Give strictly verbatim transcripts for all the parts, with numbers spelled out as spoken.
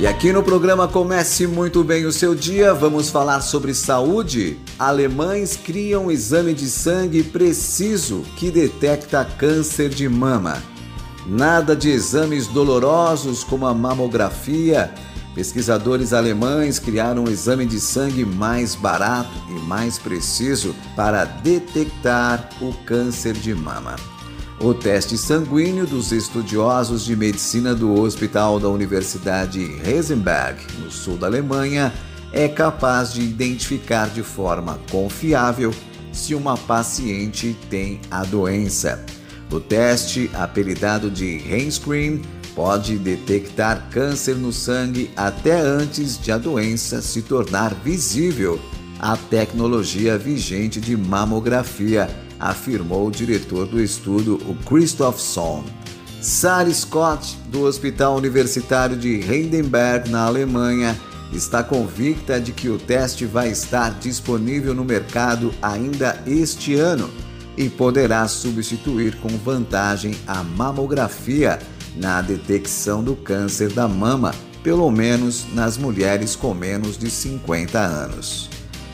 E aqui no programa Comece Muito Bem o Seu Dia, vamos falar sobre saúde. Alemães criam um exame de sangue preciso que detecta câncer de mama. Nada de exames dolorosos como a mamografia. Pesquisadores alemães criaram um exame de sangue mais barato e mais preciso para detectar o câncer de mama. O teste sanguíneo dos estudiosos de medicina do Hospital da Universidade Heisenberg, no sul da Alemanha, é capaz de identificar de forma confiável se uma paciente tem a doença. O teste, apelidado de Henscreen, pode detectar câncer no sangue até antes de a doença se tornar visível. A tecnologia vigente de mamografia, afirmou o diretor do estudo, o Christophson. Sally Scott, do Hospital Universitário de Heidelberg, na Alemanha, está convicta de que o teste vai estar disponível no mercado ainda este ano e poderá substituir com vantagem a mamografia na detecção do câncer da mama, pelo menos nas mulheres com menos de cinquenta anos.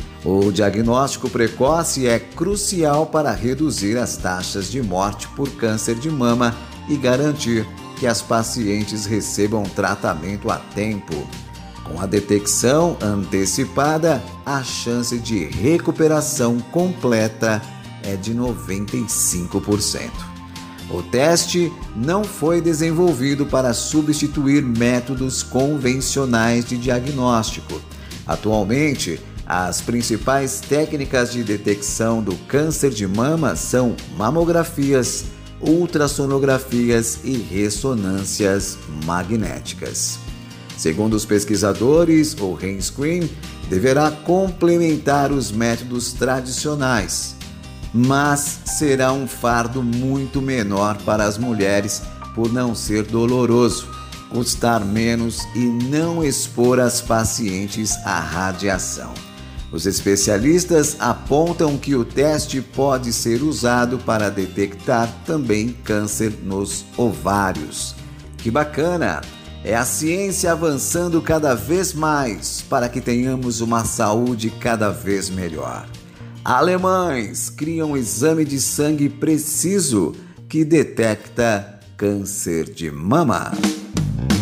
O diagnóstico precoce é crucial para reduzir as taxas de morte por câncer de mama e garantir que as pacientes recebam tratamento a tempo. Com a detecção antecipada, a chance de recuperação completa é de noventa e cinco por cento. O teste não foi desenvolvido para substituir métodos convencionais de diagnóstico. Atualmente, as principais técnicas de detecção do câncer de mama são mamografias, ultrassonografias e ressonâncias magnéticas. Segundo os pesquisadores, o Henscreen deverá complementar os métodos tradicionais, mas será um fardo muito menor para as mulheres por não ser doloroso, custar menos e não expor as pacientes à radiação. Os especialistas apontam que o teste pode ser usado para detectar também câncer nos ovários. Que bacana! É a ciência avançando cada vez mais para que tenhamos uma saúde cada vez melhor. Alemães criam um exame de sangue preciso que detecta câncer de mama.